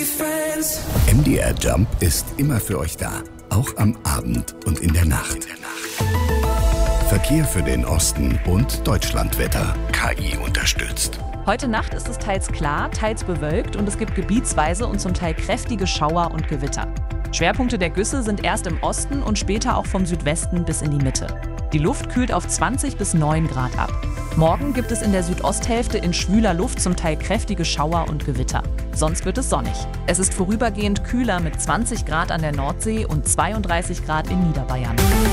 friends. MDR Jump ist immer für euch da, auch am Abend und in der Nacht. Verkehr für den Osten und Deutschlandwetter. KI unterstützt. Heute Nacht ist es teils klar, teils bewölkt und es gibt gebietsweise und zum Teil kräftige Schauer und Gewitter. Schwerpunkte der Güsse sind erst im Osten und später auch vom Südwesten bis in die Mitte. Die Luft kühlt auf 20 bis 9 Grad ab. Morgen gibt es in der Südosthälfte in schwüler Luft zum Teil kräftige Schauer und Gewitter. Sonst wird es sonnig. Es ist vorübergehend kühler mit 20 Grad an der Nordsee und 32 Grad in Niederbayern.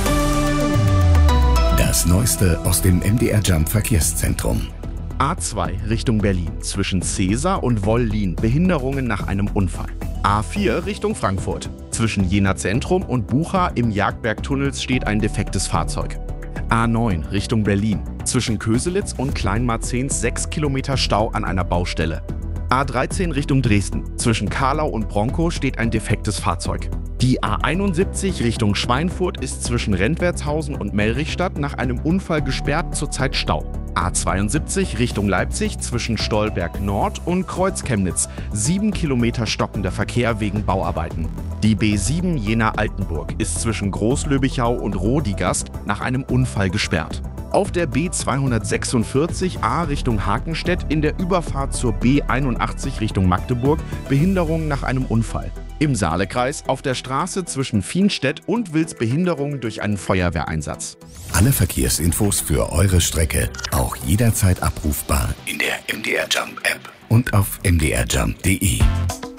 Das Neueste aus dem MDR Jump Verkehrszentrum. A2 Richtung Berlin zwischen Cäsar und Wollin Behinderungen nach einem Unfall. A4 Richtung Frankfurt. Zwischen Jena Zentrum und Bucha im Jagdbergtunnels steht ein defektes Fahrzeug. A9 Richtung Berlin. Zwischen Köselitz und Kleinmarzahn 6 Kilometer Stau an einer Baustelle. A13 Richtung Dresden. Zwischen Kahlau und Bronkow steht ein defektes Fahrzeug. Die A71 Richtung Schweinfurt ist zwischen Rentwertshausen und Mellrichstadt nach einem Unfall gesperrt, zurzeit Stau. A72 Richtung Leipzig zwischen Stolberg Nord und Kreuz-Chemnitz. 7 Kilometer stockender Verkehr wegen Bauarbeiten. Die B7 Jena-Altenburg ist zwischen Großlöbichau und Rodigast nach einem Unfall gesperrt. Auf der B246A Richtung Hakenstedt in der Überfahrt zur B81 Richtung Magdeburg Behinderung nach einem Unfall. Im Saalekreis auf der Straße zwischen Fienstedt und Wils Behinderung durch einen Feuerwehreinsatz. Alle Verkehrsinfos für eure Strecke auch jederzeit abrufbar in der MDR Jump App und auf mdrjump.de.